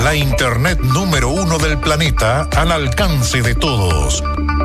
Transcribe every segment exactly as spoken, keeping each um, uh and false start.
La internet número uno del planeta al alcance de todos.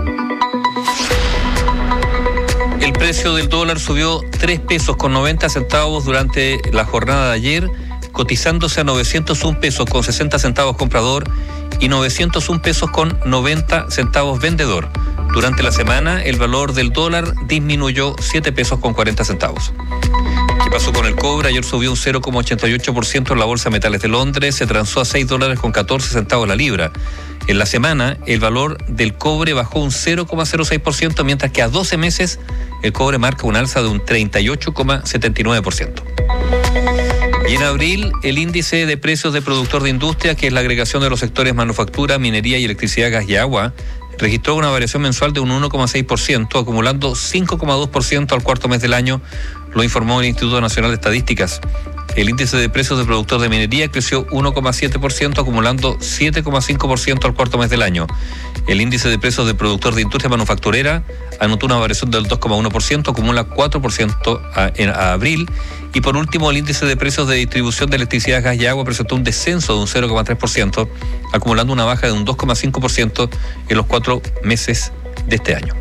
El precio del dólar subió tres pesos con noventa centavos durante la jornada de ayer, cotizándose a novecientos un pesos con sesenta centavos comprador y novecientos un pesos con noventa centavos vendedor. Durante la semana, el valor del dólar disminuyó siete pesos con cuarenta centavos. ¿Qué pasó con el cobre? Ayer subió un cero coma ochenta y ocho por ciento en la Bolsa de Metales de Londres, se transó a seis dólares con catorce centavos la libra. En la semana, el valor del cobre bajó un cero coma cero seis por ciento, mientras que a doce meses el cobre marca un alza de un treinta y ocho coma setenta y nueve por ciento. Y en abril, el índice de precios de productor de industria, que es la agregación de los sectores manufactura, minería y electricidad, gas y agua, registró una variación mensual de un uno coma seis por ciento, acumulando cinco coma dos por ciento al cuarto mes del año, lo informó el Instituto Nacional de Estadísticas. El índice de precios de productor de minería creció uno coma siete por ciento, acumulando siete coma cinco por ciento al cuarto mes del año. El índice de precios de productor de industria manufacturera anotó una variación del dos coma uno por ciento, acumula cuatro por ciento a, en, a abril. Y por último, el índice de precios de distribución de electricidad, gas y agua presentó un descenso de un cero coma tres por ciento, acumulando una baja de un dos coma cinco por ciento en los cuatro meses de este año.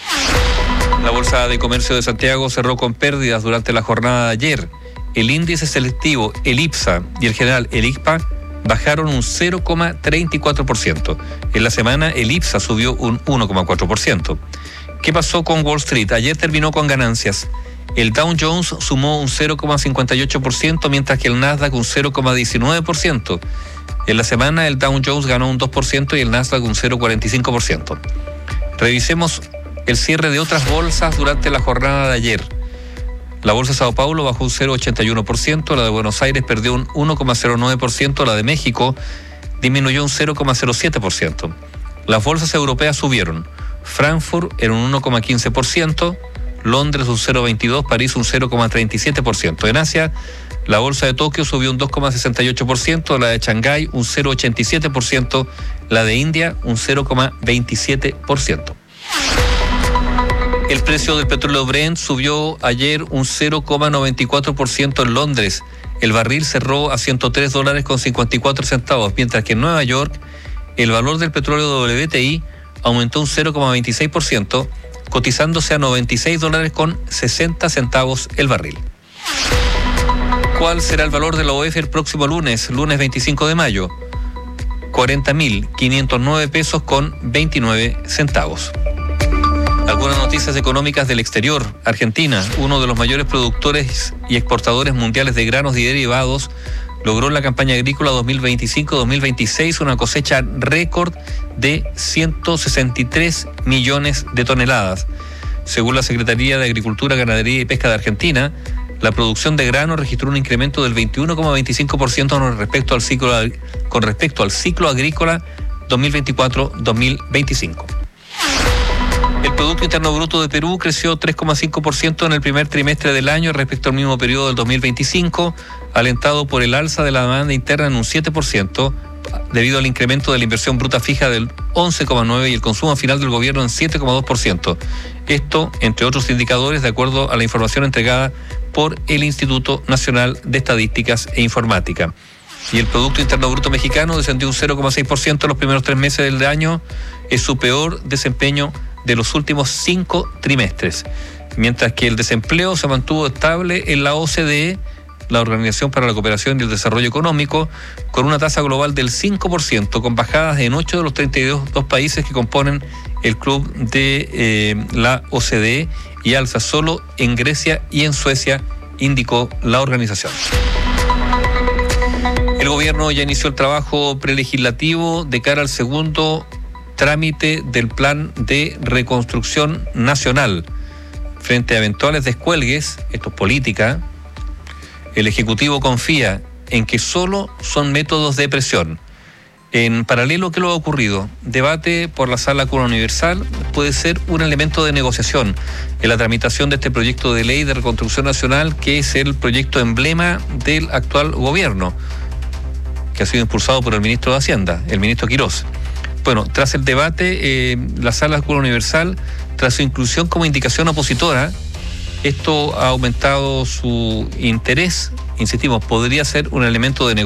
La Bolsa de Comercio de Santiago cerró con pérdidas durante la jornada de ayer. El índice selectivo, el IPSA, y el general, el I C P A, bajaron un cero coma treinta y cuatro por ciento. En la semana, el IPSA subió un uno coma cuatro por ciento. ¿Qué pasó con Wall Street? Ayer terminó con ganancias. El Dow Jones sumó un cero coma cincuenta y ocho por ciento, mientras que el Nasdaq un cero coma diecinueve por ciento. En la semana, el Dow Jones ganó un dos por ciento y el Nasdaq un cero coma cuarenta y cinco por ciento. Revisemos el cierre de otras bolsas durante la jornada de ayer. La Bolsa de Sao Paulo bajó un cero coma ochenta y uno por ciento, la de Buenos Aires perdió un uno coma cero nueve por ciento, la de México disminuyó un cero coma cero siete por ciento. Las bolsas europeas subieron. Frankfurt en un uno coma quince por ciento, Londres un cero coma veintidós por ciento, París un cero coma treinta y siete por ciento. En Asia, la bolsa de Tokio subió un dos coma sesenta y ocho por ciento, la de Shanghái un cero coma ochenta y siete por ciento, la de India un cero coma veintisiete por ciento. El precio del petróleo Brent subió ayer un cero coma noventa y cuatro por ciento en Londres. El barril cerró a ciento tres dólares con cincuenta y cuatro centavos, mientras que en Nueva York el valor del petróleo W T I aumentó un cero coma veintiséis por ciento, cotizándose a noventa y seis dólares con sesenta centavos el barril. ¿Cuál será el valor de la O E F el próximo lunes, lunes veinticinco de mayo? cuarenta mil quinientos nueve pesos con veintinueve centavos. Algunas noticias económicas del exterior. Argentina, uno de los mayores productores y exportadores mundiales de granos y derivados, logró en la campaña agrícola dos mil veinticinco dos mil veintiséis una cosecha récord de ciento sesenta y tres millones de toneladas. Según la Secretaría de Agricultura, Ganadería y Pesca de Argentina, la producción de grano registró un incremento del veintiuno coma veinticinco por ciento con respecto al ciclo, con respecto al ciclo agrícola dos mil veinticuatro dos mil veinticinco. El Producto Interno Bruto de Perú creció tres coma cinco por ciento en el primer trimestre del año respecto al mismo periodo del dos mil veinticinco, alentado por el alza de la demanda interna en un siete por ciento, debido al incremento de la inversión bruta fija del once coma nueve por ciento y el consumo final del gobierno en siete coma dos por ciento. Esto, entre otros indicadores, de acuerdo a la información entregada por el Instituto Nacional de Estadísticas e Informática. Y el Producto Interno Bruto mexicano descendió un cero coma seis por ciento en los primeros tres meses del año, es su peor desempeño de los últimos cinco trimestres, mientras que el desempleo se mantuvo estable en la O C D E, la Organización para la Cooperación y el Desarrollo Económico, con una tasa global del cinco por ciento, con bajadas en ocho de los treinta y dos países que componen el club de eh, la O C D E y alza solo en Grecia y en Suecia, indicó la organización. El gobierno ya inició el trabajo prelegislativo de cara al segundo trámite del Plan de Reconstrucción Nacional. Frente a eventuales descuelgues, esto es política, el Ejecutivo confía en que solo son métodos de presión. En paralelo, ¿qué lo ha ocurrido? Debate por la Sala Cuna Universal puede ser un elemento de negociación en la tramitación de este proyecto de ley de reconstrucción nacional, que es el proyecto emblema del actual gobierno, que ha sido impulsado por el ministro de Hacienda, el ministro Quirós. Bueno, tras el debate, eh, la Sala Cuna Universal, tras su inclusión como indicación opositora, esto ha aumentado su interés. Insistimos, podría ser un elemento de negociación.